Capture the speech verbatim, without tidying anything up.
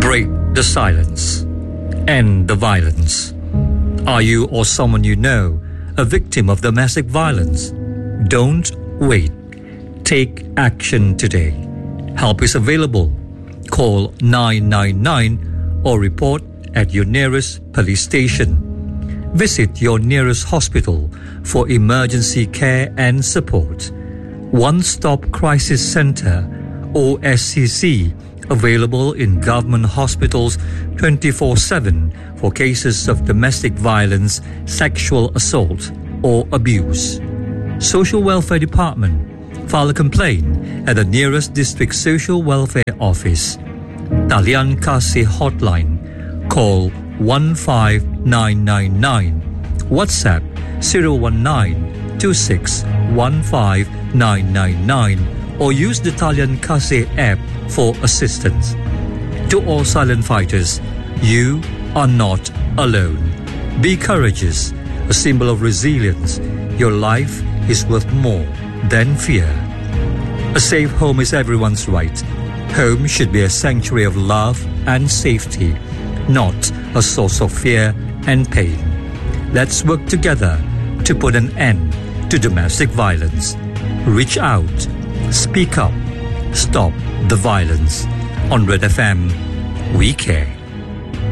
Break the silence. End the violence. Are you or someone you know a victim of domestic violence? Don't wait. Take action today. Help is available. Call nine nine nine or report at your nearest police station. Visit your nearest hospital for emergency care and support. One Stop Crisis Center, O S C C, available in government hospitals twenty-four seven for cases of domestic violence, sexual assault, or abuse. Social Welfare Department. File a complaint at the nearest District Social Welfare Office. Talian Kasih Hotline. Call one five nine nine nine. WhatsApp zero one nine two six one five nine nine nine or use the Talian Kasih app for assistance. To all silent fighters, you are not alone. Be courageous, a symbol of resilience. Your life is worth more than fear. A safe home is everyone's right. Home should be a sanctuary of love and safety, not a source of fear and pain. Let's work together to put an end to domestic violence. Reach out, speak up, stop the violence. On Red F M, we care.